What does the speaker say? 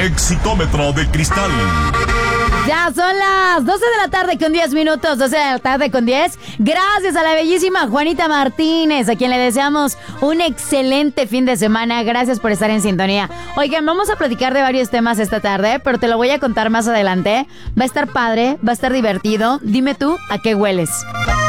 Exitómetro de cristal. Ya son las 12 de la tarde con 10 minutos, 12 de la tarde con 10. Gracias a la bellísima Juanita Martínez, a quien le deseamos un excelente fin de semana. Gracias por estar en sintonía. Oigan, vamos a platicar de varios temas esta tarde, pero te lo voy a contar más adelante. Va a estar padre, va a estar divertido. Dime tú, ¿a qué hueles?